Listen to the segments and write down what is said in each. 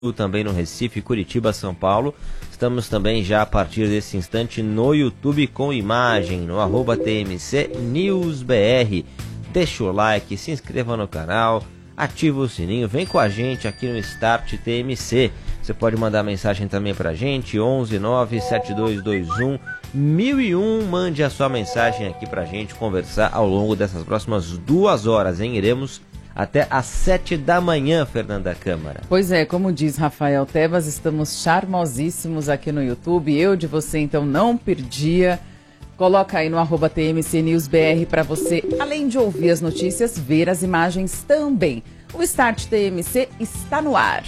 também no Recife, Curitiba, São Paulo. Estamos também já a partir desse instante no YouTube com imagem, no @TMCNewsBR. Deixa o like, se inscreva no canal, ativa o sininho, vem com a gente aqui no Start TMC. Você pode mandar mensagem também pra gente, 11 97221 1001. Mande a sua mensagem aqui pra gente conversar ao longo dessas próximas 2 horas, hein? Iremos até às 7 da manhã, Fernanda Câmara. Pois é, como diz Rafael Tebas, estamos charmosíssimos aqui no YouTube. Eu de você, então, não perdia. Coloca aí no @TMCNewsBR para você, além de ouvir as notícias, ver as imagens também. O Start TMC está no ar.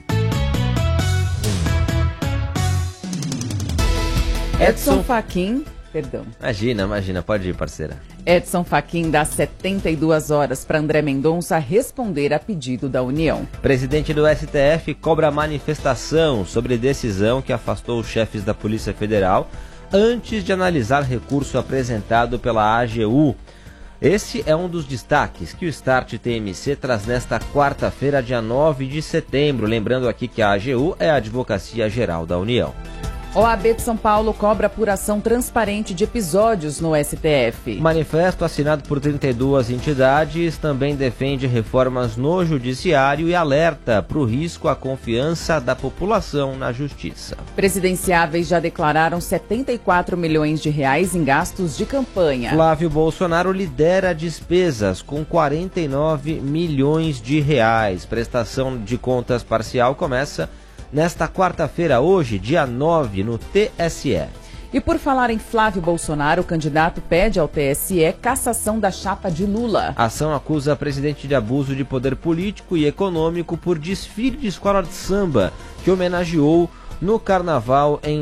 Edson Fachin, perdão. Imagina, pode ir, parceira. Edson Fachin dá 72 horas para André Mendonça responder a pedido da União. Presidente do STF cobra manifestação sobre decisão que afastou os chefes da Polícia Federal antes de analisar recurso apresentado pela AGU. Esse é um dos destaques que o Start TMC traz nesta quarta-feira, dia 9 de setembro. Lembrando aqui que a AGU é a Advocacia Geral da União. OAB de São Paulo cobra apuração transparente de episódios no STF. Manifesto assinado por 32 entidades também defende reformas no judiciário e alerta para o risco à confiança da população na justiça. Presidenciáveis já declararam 74 milhões de reais em gastos de campanha. Flávio Bolsonaro lidera despesas com 49 milhões de reais. Prestação de contas parcial começa nesta quarta-feira, hoje, dia 9, no TSE. E por falar em Flávio Bolsonaro, o candidato pede ao TSE cassação da chapa de Lula. A ação acusa a presidente de abuso de poder político e econômico por desfile de escola de samba, que homenageou no Carnaval em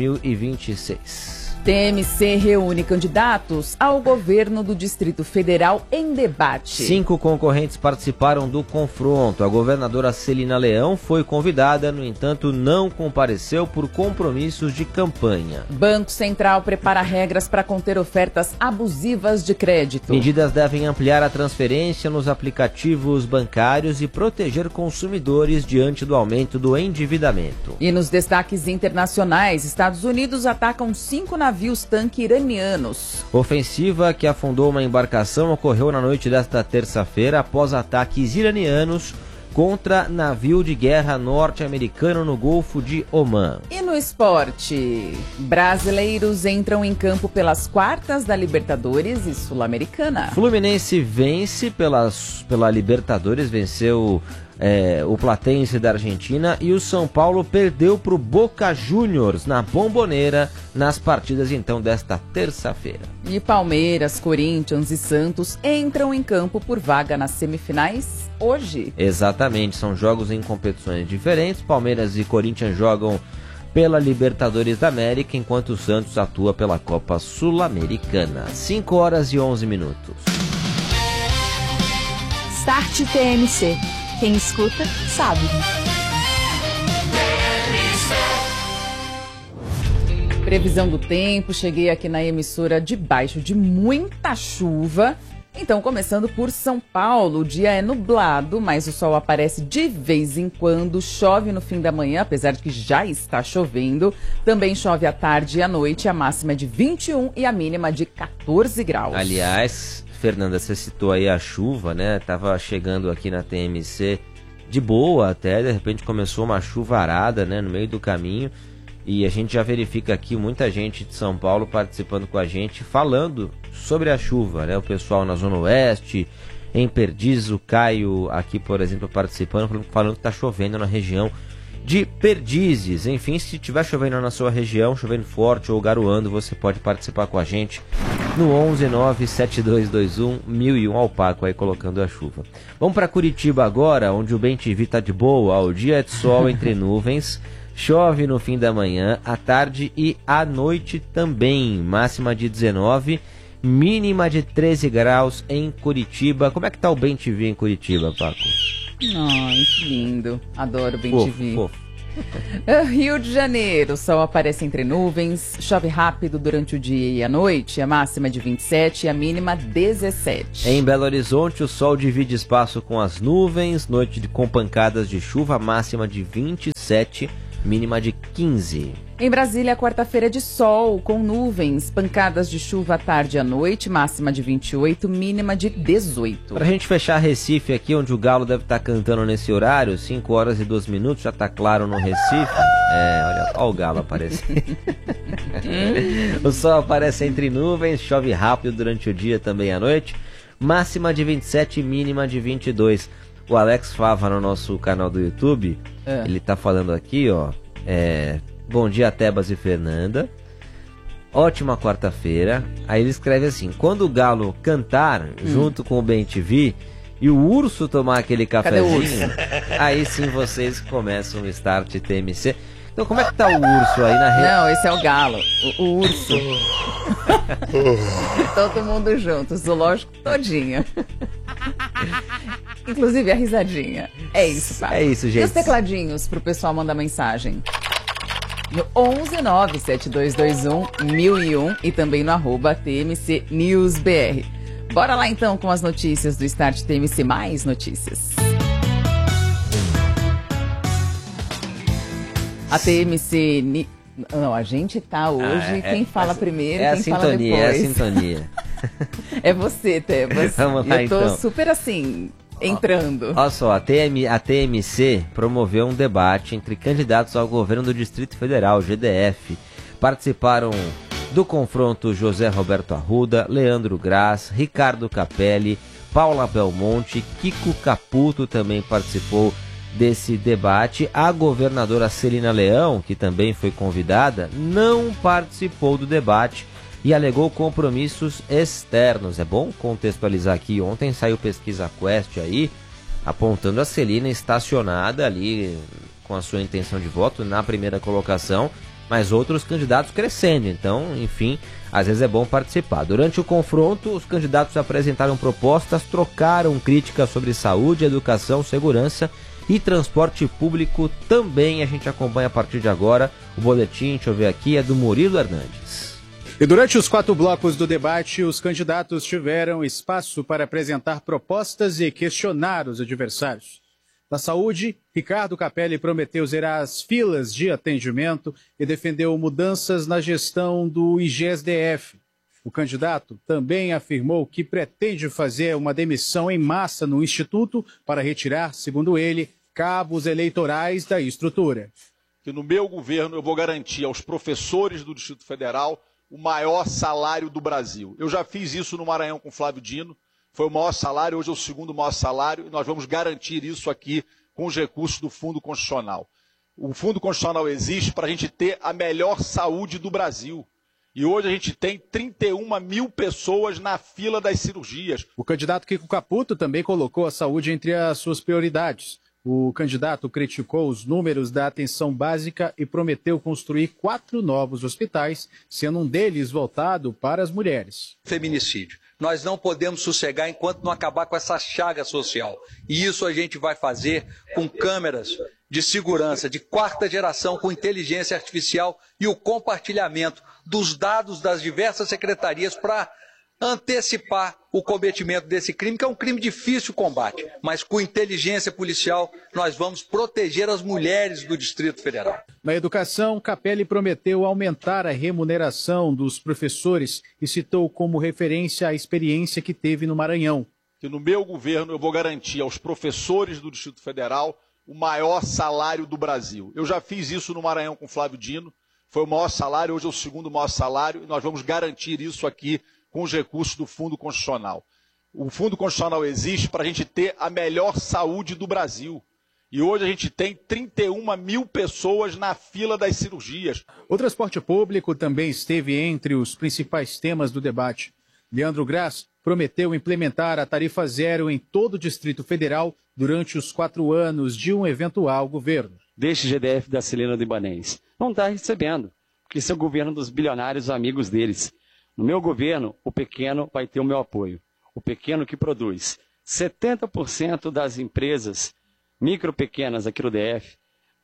2026. TMC reúne candidatos ao governo do Distrito Federal em debate. 5 concorrentes participaram do confronto. A governadora Celina Leão foi convidada, no entanto, não compareceu por compromissos de campanha. Banco Central prepara regras para conter ofertas abusivas de crédito. Medidas devem ampliar a transferência nos aplicativos bancários e proteger consumidores diante do aumento do endividamento. E nos destaques internacionais, Estados Unidos atacam 5 navios tanque iranianos. Ofensiva que afundou uma embarcação ocorreu na noite desta terça-feira após ataques iranianos contra navio de guerra norte-americano no Golfo de Omã. E no esporte, brasileiros entram em campo pelas quartas da Libertadores e Sul-Americana. Fluminense vence pela Libertadores, venceu o Platense da Argentina, e o São Paulo perdeu para o Boca Juniors na Bombonera nas partidas então desta terça-feira. E Palmeiras, Corinthians e Santos entram em campo por vaga nas semifinais hoje. Exatamente, são jogos em competições diferentes. Palmeiras e Corinthians jogam pela Libertadores da América, enquanto o Santos atua pela Copa Sul-Americana. 5 horas e 11 minutos. Start TMC. Quem escuta, sabe. Previsão do tempo, cheguei aqui na emissora debaixo de muita chuva. Então, começando por São Paulo, o dia é nublado, mas o sol aparece de vez em quando, chove no fim da manhã, apesar de que já está chovendo. Também chove à tarde e à noite, a máxima é de 21 e a mínima de 14 graus. Aliás, Fernanda, você citou aí a chuva, né? Tava chegando aqui na TMC de boa até, de repente começou uma chuvarada, né, no meio do caminho. E a gente já verifica aqui muita gente de São Paulo participando com a gente, falando sobre a chuva, né? O pessoal na Zona Oeste, em Perdizes, o Caio aqui, por exemplo, participando, falando que está chovendo na região de Perdizes. Enfim, se estiver chovendo na sua região, chovendo forte ou garoando, você pode participar com a gente no 11 97221 1001 ao Paco, aí colocando a chuva. Vamos para Curitiba agora, onde o bem-te-vi tá de boa. O dia é de sol entre nuvens, chove no fim da manhã, à tarde e à noite também. Máxima de 19, mínima de 13 graus em Curitiba. Como é que tá o bem-te-vi em Curitiba, Paco? Ai, que lindo. Adoro o bem-te-vi. Rio de Janeiro, o sol aparece entre nuvens, chove rápido durante o dia e a noite, a máxima de 27 e a mínima 17. Em Belo Horizonte, o sol divide espaço com as nuvens, noite com pancadas de chuva, máxima de 27, mínima de 15. Em Brasília, quarta-feira de sol, com nuvens, pancadas de chuva à tarde e à noite, máxima de 28, mínima de 18. Pra gente fechar Recife aqui, onde o Galo deve estar cantando nesse horário, 5 horas e 2 minutos, já tá claro no Recife. Olha o Galo aparecendo. O sol aparece entre nuvens, chove rápido durante o dia também à noite, máxima de 27, mínima de 22. O Alex Fava no nosso canal do YouTube, ele tá falando aqui, ó, bom dia, Tebas e Fernanda. Ótima quarta-feira. Aí ele escreve assim: quando o Galo cantar junto com o BenTV e o urso tomar aquele cafezinho, aí sim vocês começam o Start TMC. Então como é que tá o urso aí na rede? Não, esse é o Galo, o urso. Todo mundo junto, zoológico todinho. Inclusive a risadinha. É isso, Fábio. É isso, gente. E os tecladinhos pro pessoal mandar mensagem? No 11972211001 e também no @TMC News BR. Bora lá então com as notícias do Start TMC, mais notícias. A TMC... Não, a gente tá hoje, quem fala primeiro, quem fala depois. É a sintonia. É você, Tebas. Vamos lá, eu tô então. super assim, entrando. Olha só, a TMC promoveu um debate entre candidatos ao governo do Distrito Federal, GDF. Participaram do confronto José Roberto Arruda, Leandro Graz, Ricardo Capelli, Paula Belmonte, Kiko Caputo também participou desse debate. A governadora Celina Leão, que também foi convidada, não participou do debate e alegou compromissos externos. É bom contextualizar aqui, ontem saiu pesquisa Quest aí, apontando a Celina estacionada ali com a sua intenção de voto na primeira colocação, mas outros candidatos crescendo. Então, enfim, às vezes é bom participar. Durante o confronto, os candidatos apresentaram propostas, trocaram críticas sobre saúde, educação, segurança e transporte público também. A gente acompanha a partir de agora. O boletim, deixa eu ver aqui, é do Murilo Hernandes. E durante os 4 blocos do debate, os candidatos tiveram espaço para apresentar propostas e questionar os adversários. Na saúde, Ricardo Capelli prometeu zerar as filas de atendimento e defendeu mudanças na gestão do IGSDF. O candidato também afirmou que pretende fazer uma demissão em massa no Instituto para retirar, segundo ele, cabos eleitorais da estrutura. Que no meu governo eu vou garantir aos professores do Distrito Federal o maior salário do Brasil. Eu já fiz isso no Maranhão com Flávio Dino, foi o maior salário, hoje é o segundo maior salário, e nós vamos garantir isso aqui com os recursos do Fundo Constitucional. O Fundo Constitucional existe para a gente ter a melhor saúde do Brasil. E hoje a gente tem 31 mil pessoas na fila das cirurgias. O candidato Kiko Caputo também colocou a saúde entre as suas prioridades. O candidato criticou os números da atenção básica e prometeu construir 4 novos hospitais, sendo um deles voltado para as mulheres. Feminicídio. Nós não podemos sossegar enquanto não acabar com essa chaga social. E isso a gente vai fazer com câmeras de segurança de 4ª geração, com inteligência artificial e o compartilhamento dos dados das diversas secretarias para antecipar o cometimento desse crime, que é um crime difícil de combate. Mas com inteligência policial nós vamos proteger as mulheres do Distrito Federal. Na educação, Capelli prometeu aumentar a remuneração dos professores e citou como referência a experiência que teve no Maranhão. Que no meu governo eu vou garantir aos professores do Distrito Federal o maior salário do Brasil. Eu já fiz isso no Maranhão com Flávio Dino, foi o maior salário, hoje é o segundo maior salário, e nós vamos garantir isso aqui com os recursos do Fundo Constitucional. O Fundo Constitucional existe para a gente ter a melhor saúde do Brasil. E hoje a gente tem 31 mil pessoas na fila das cirurgias. O transporte público também esteve entre os principais temas do debate. Leandro Graz prometeu implementar a tarifa zero em todo o Distrito Federal durante os 4 anos de um eventual governo. Deste GDF da Celina do Ibanez. Não está recebendo, porque esse é o governo dos bilionários amigos deles. No meu governo, o pequeno vai ter o meu apoio. O pequeno que produz. 70% das empresas micro pequenas aqui no DF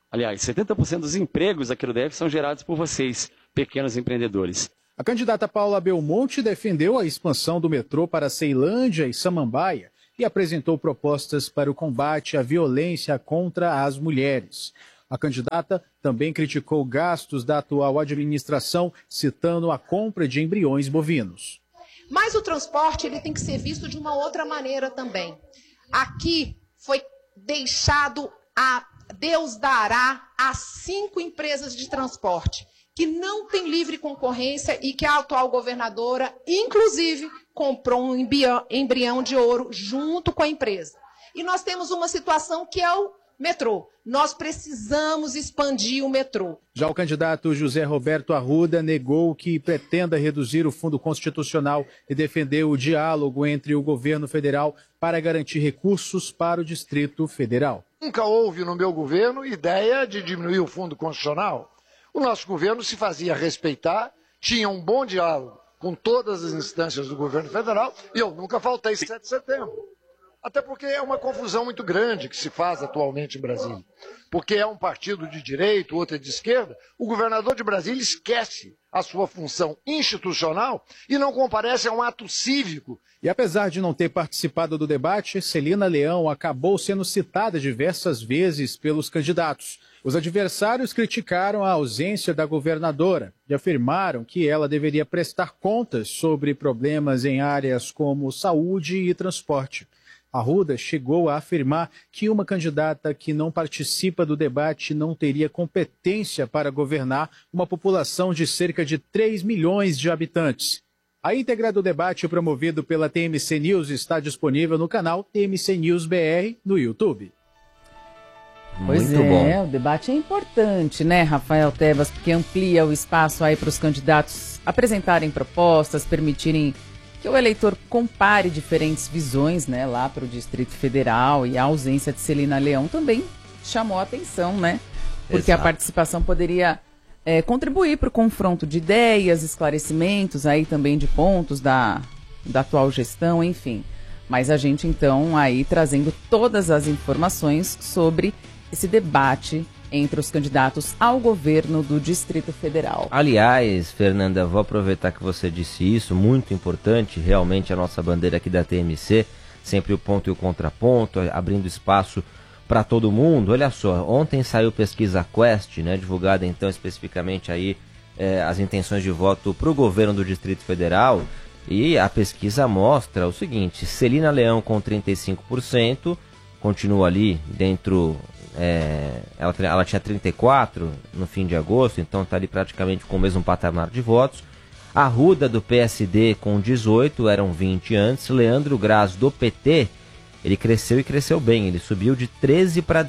Aliás, 70% dos empregos aqui no DF são gerados por vocês, pequenos empreendedores. A candidata Paula Belmonte defendeu a expansão do metrô para Ceilândia e Samambaia e apresentou propostas para o combate à violência contra as mulheres. A candidata também criticou gastos da atual administração, citando a compra de embriões bovinos. Mas o transporte ele tem que ser visto de uma outra maneira também. Aqui foi deixado a Deus dará a 5 empresas de transporte que não tem livre concorrência e que a atual governadora, inclusive, comprou um embrião de ouro junto com a empresa. E nós temos uma situação que é o metrô. Nós precisamos expandir o metrô. Já o candidato José Roberto Arruda negou que pretenda reduzir o Fundo Constitucional e defendeu o diálogo entre o governo federal para garantir recursos para o Distrito Federal. Nunca houve no meu governo ideia de diminuir o Fundo Constitucional. O nosso governo se fazia respeitar, tinha um bom diálogo com todas as instâncias do governo federal e eu nunca faltei 7 de setembro. Até porque é uma confusão muito grande que se faz atualmente em Brasília. Porque é um partido de direita, outro é de esquerda, o governador de Brasília esquece a sua função institucional e não comparece a um ato cívico. E apesar de não ter participado do debate, Celina Leão acabou sendo citada diversas vezes pelos candidatos. Os adversários criticaram a ausência da governadora e afirmaram que ela deveria prestar contas sobre problemas em áreas como saúde e transporte. Arruda chegou a afirmar que uma candidata que não participa do debate não teria competência para governar uma população de cerca de 3 milhões de habitantes. A íntegra do debate promovido pela TMC News está disponível no canal TMC News BR no YouTube. Pois Muito bom. O debate é importante, né, Rafael Tebas, porque amplia o espaço aí para os candidatos apresentarem propostas, permitirem que o eleitor compare diferentes visões, né, lá para o Distrito Federal, e a ausência de Celina Leão também chamou a atenção, né, porque Exato. a participação poderia contribuir para o confronto de ideias, esclarecimentos aí também de pontos da atual gestão, enfim. Mas a gente então aí trazendo todas as informações sobre esse debate entre os candidatos ao governo do Distrito Federal. Aliás, Fernanda, vou aproveitar que você disse isso, muito importante, realmente a nossa bandeira aqui da TMC, sempre o ponto e o contraponto, abrindo espaço para todo mundo. Olha só, ontem saiu pesquisa Quest, né, divulgada então especificamente aí as intenções de voto para o governo do Distrito Federal, e a pesquisa mostra o seguinte: Celina Leão com 35%, continua ali dentro... ela tinha 34 no fim de agosto, então está ali praticamente com o mesmo patamar de votos. Arruda do PSD com 18, eram 20 antes. Leandro Graz do PT, ele cresceu e cresceu bem, ele subiu de 13% para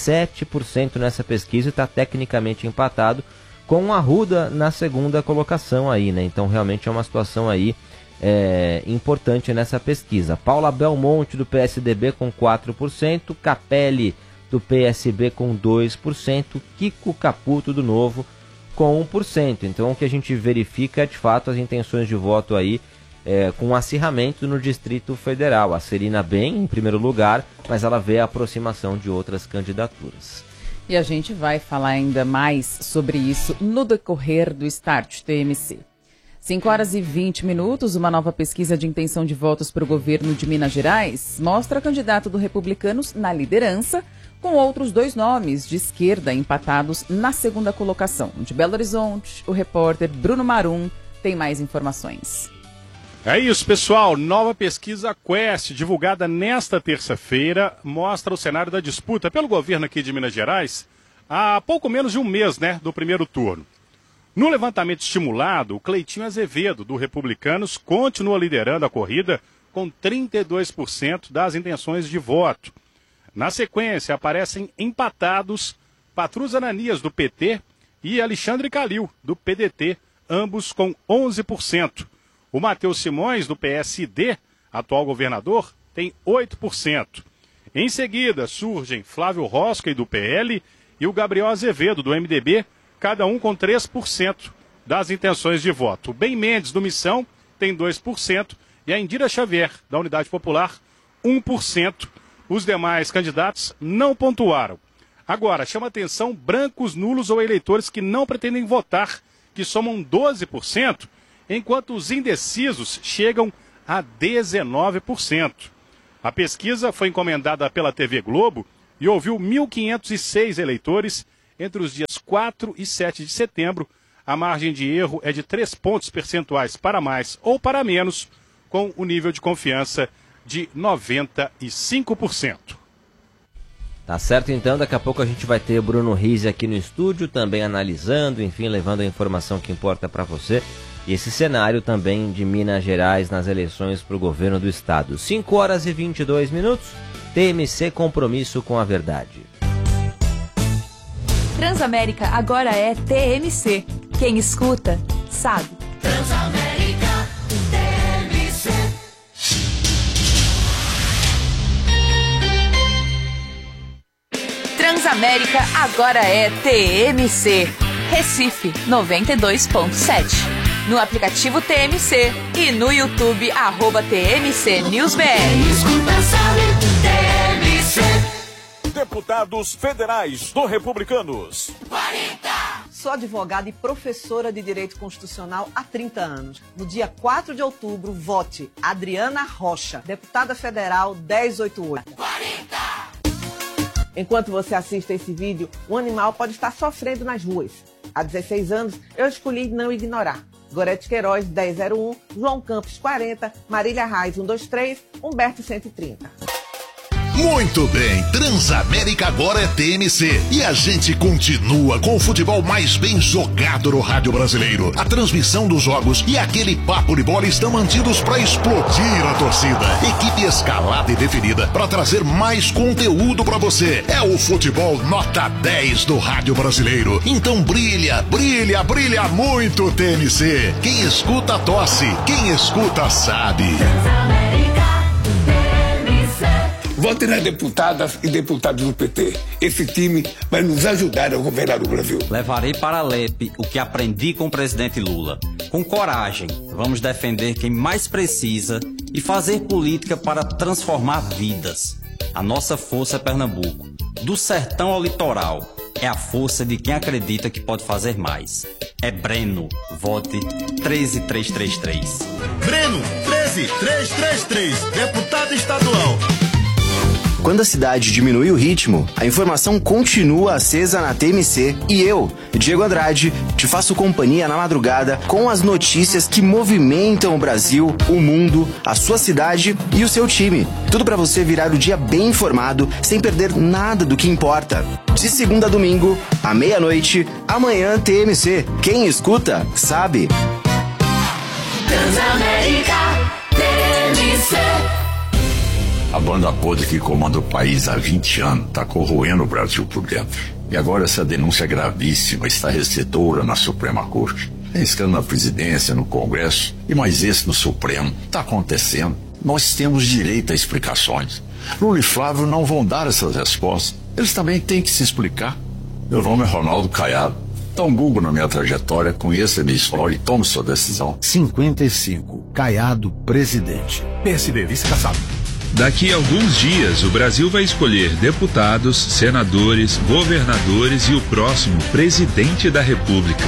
17% nessa pesquisa e está tecnicamente empatado com Arruda na segunda colocação aí, né? Então realmente é uma situação aí importante nessa pesquisa. Paula Belmonte do PSDB com 4%, Capelli do PSB com 2%, Kiko Caputo do Novo com 1%. Então o que a gente verifica é de fato as intenções de voto aí com acirramento no Distrito Federal. A Celina bem em primeiro lugar, mas ela vê a aproximação de outras candidaturas. E a gente vai falar ainda mais sobre isso no decorrer do Start TMC. 5 horas e 20 minutos, uma nova pesquisa de intenção de votos para o governo de Minas Gerais mostra o candidato do Republicanos na liderança, com outros 2 nomes de esquerda empatados na segunda colocação. De Belo Horizonte, o repórter Bruno Marum tem mais informações. É isso, pessoal. Nova pesquisa Quest, divulgada nesta terça-feira, mostra o cenário da disputa pelo governo aqui de Minas Gerais há pouco menos de um mês, né, do primeiro turno. No levantamento estimulado, o Cleitinho Azevedo, do Republicanos, continua liderando a corrida com 32% das intenções de voto. Na sequência, aparecem empatados Patrus Ananias, do PT, e Alexandre Calil, do PDT, ambos com 11%. O Matheus Simões, do PSD, atual governador, tem 8%. Em seguida, surgem Flávio Rosca, do PL, e o Gabriel Azevedo, do MDB, cada um com 3% das intenções de voto. O Bem Mendes, do Missão, tem 2%, e a Indira Xavier, da Unidade Popular, 1%. Os demais candidatos não pontuaram. Agora, chama atenção brancos, nulos ou eleitores que não pretendem votar, que somam 12%, enquanto os indecisos chegam a 19%. A pesquisa foi encomendada pela TV Globo e ouviu 1.506 eleitores entre os dias 4 e 7 de setembro. A margem de erro é de 3 pontos percentuais para mais ou para menos, com o nível de confiança de 95%. Tá certo, então, daqui a pouco a gente vai ter Bruno Rizzi aqui no estúdio, também analisando, enfim, levando a informação que importa para você. E esse cenário também de Minas Gerais nas eleições para o governo do estado. 5 horas e 22 minutos, TMC Compromisso com a Verdade. Transamérica agora é TMC. Quem escuta, sabe. Transamérica, TMC. Transamérica agora é TMC. Recife 92.7. No aplicativo TMC e no YouTube @TMC NewsBR. Escuta, sabe, TMC. Deputados federais do Republicanos. 40. Sou advogada e professora de Direito Constitucional há 30 anos. No dia 4 de outubro, vote Adriana Rocha, deputada federal 1088. 40. Enquanto você assiste esse vídeo, um animal pode estar sofrendo nas ruas. Há 16 anos, eu escolhi não ignorar. Gorete Queiroz, 1001, João Campos, 40, Marília Reis, 123, Humberto, 130. Muito bem, Transamérica agora é TMC e a gente continua com o futebol mais bem jogado no rádio brasileiro. A transmissão dos jogos e aquele papo de bola estão mantidos para explodir a torcida. Equipe escalada e definida para trazer mais conteúdo para você. É o futebol nota 10 do rádio brasileiro. Então brilha, brilha, brilha muito, TMC. Quem escuta tosse, quem escuta sabe. Vote nas deputadas e deputados do PT. Esse time vai nos ajudar a governar o Brasil. Levarei para a LEP o que aprendi com o presidente Lula. Com coragem, vamos defender quem mais precisa e fazer política para transformar vidas. A nossa força é Pernambuco. Do sertão ao litoral, é a força de quem acredita que pode fazer mais. É Breno. Vote 13333. Breno 13333, deputado estadual. Quando a cidade diminui o ritmo, a informação continua acesa na TMC e eu, Diego Andrade, te faço companhia na madrugada com as notícias que movimentam o Brasil, o mundo, a sua cidade e o seu time. Tudo para você virar o dia bem informado, sem perder nada do que importa. De segunda a domingo, à meia-noite, amanhã TMC. Quem escuta, sabe. Transamérica, TMC. A banda podre que comanda o país há 20 anos está corroendo o Brasil por dentro. E agora essa denúncia gravíssima, estarrecedora na Suprema Corte. Tem escândalo na presidência, no Congresso e mais esse no Supremo. Está acontecendo. Nós temos direito a explicações. Lula e Flávio não vão dar essas respostas. Eles também têm que se explicar. Meu nome é Ronaldo Caiado. Dá um Google na minha trajetória, conheça a minha história e tome sua decisão. 55. Caiado, presidente. PSD, vice-caçado. Daqui a alguns dias, o Brasil vai escolher deputados, senadores, governadores e o próximo presidente da República.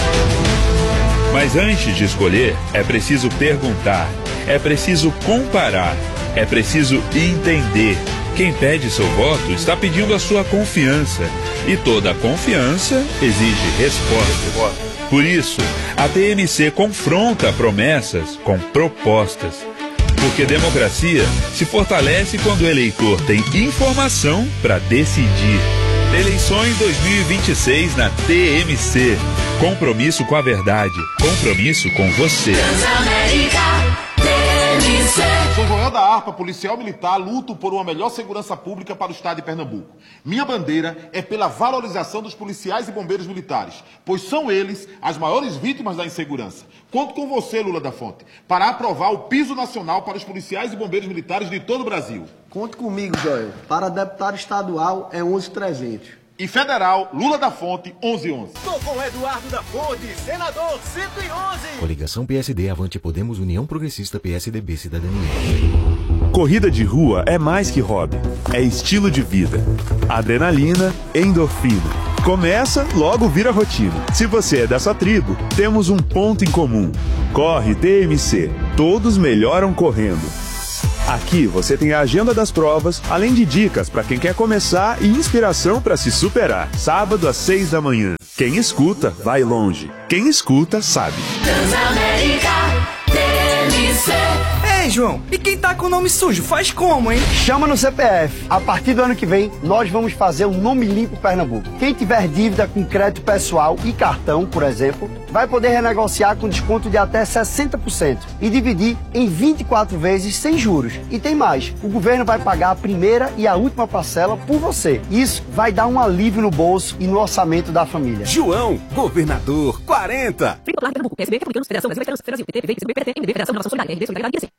Mas antes de escolher, é preciso perguntar, é preciso comparar, é preciso entender. Quem pede seu voto está pedindo a sua confiança. E toda confiança exige resposta. Por isso, a TMC confronta promessas com propostas. Porque democracia se fortalece quando o eleitor tem informação para decidir. Eleições 2026 na TMC. Compromisso com a verdade. Compromisso com você. Transamérica, TMC. Sou Joel da Harpa, policial militar, luto por uma melhor segurança pública para o estado de Pernambuco. Minha bandeira é pela valorização dos policiais e bombeiros militares, pois são eles as maiores vítimas da insegurança. Conto com você, Lula da Fonte, para aprovar o piso nacional para os policiais e bombeiros militares de todo o Brasil. Conte comigo, Joel. Para deputado estadual é 11.300. E federal, Lula da Fonte, 1111. Estou com Eduardo da Fonte, senador 111. Coligação PSD, Avante Podemos, União Progressista, PSDB, Cidadania. Corrida de rua é mais que hobby, é estilo de vida. Adrenalina, endorfina. Começa, logo vira rotina. Se você é dessa tribo, temos um ponto em comum. Corre TMC. Todos melhoram correndo. Aqui você tem a agenda das provas, além de dicas para quem quer começar e inspiração para se superar. Sábado às 6 da manhã. Quem escuta, vai longe. Quem escuta, sabe. Transamérica TMC. Ei, João, e quem tá com o nome sujo, faz como, hein? Chama no CPF. A partir do ano que vem, nós vamos fazer um Nome Limpo Pernambuco. Quem tiver dívida com crédito pessoal e cartão, por exemplo, vai poder renegociar com desconto de até 60% e dividir em 24 vezes sem juros. E tem mais, o governo vai pagar a primeira e a última parcela por você. Isso vai dar um alívio no bolso e no orçamento da família. João, governador 40. Free Popular de Pernambuco, PSB, Republicanos, Federação Brasil, Veteranos, Brasil, PT, PV, PSB, PDT, MDB, Federação de Inovação Solidária, RD, Solidariedade,